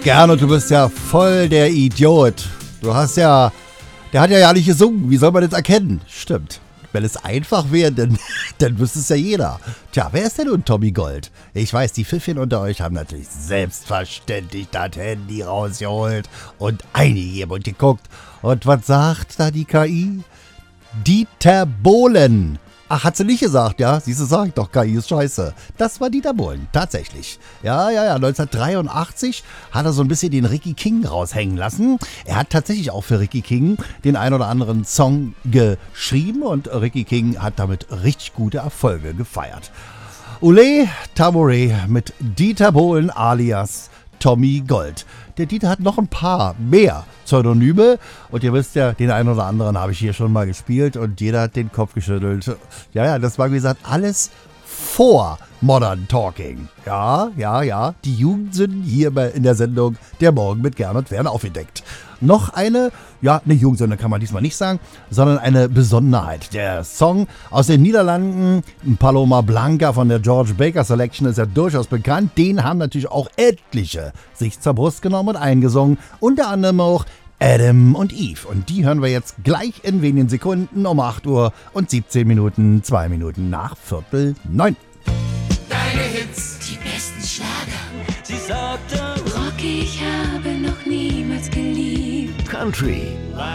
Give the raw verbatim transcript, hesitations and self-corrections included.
Gernot, du bist ja voll der Idiot. Du hast ja, der hat ja ja nicht gesungen. Wie soll man das erkennen? Stimmt. Wenn es einfach wäre, dann, dann wüsste es ja jeder. Tja, wer ist denn nun Tommy Gold? Ich weiß, die Pfiffchen unter euch haben natürlich selbstverständlich das Handy rausgeholt und eingegeben und geguckt. Und was sagt da die K I? Dieter Bohlen. Ach, hat sie nicht gesagt, ja? Siehst du, sag ich doch, K I ist scheiße. Das war Dieter Bohlen, tatsächlich. Ja, ja, ja, neunzehnhundertdreiundachtzig hat er so ein bisschen den Ricky King raushängen lassen. Er hat tatsächlich auch für Ricky King den ein oder anderen Song geschrieben und Ricky King hat damit richtig gute Erfolge gefeiert. Ole Tamore mit Dieter Bohlen alias Tommy Gold. Der Dieter hat noch ein paar mehr Pseudonyme und ihr wisst ja, den einen oder anderen habe ich hier schon mal gespielt und jeder hat den Kopf geschüttelt. Ja, ja, das war wie gesagt alles vor Modern Talking. Ja, ja, ja, die Jugendsünden hier in der Sendung Der Morgen mit Gernot werden aufgedeckt. Noch eine, ja, eine Jugendsünde kann man diesmal nicht sagen, sondern eine Besonderheit. Der Song aus den Niederlanden, Paloma Blanca von der George Baker Selection, ist ja durchaus bekannt. Den haben natürlich auch etliche sich zur Brust genommen und eingesungen. Unter anderem auch Adam und Eve. Und die hören wir jetzt gleich in wenigen Sekunden um acht Uhr und siebzehn Minuten, zwei Minuten nach Viertel neun. Deine Hits, die besten Schlager. Sie sagte, Rock, ich habe noch niemals geliebt. Country.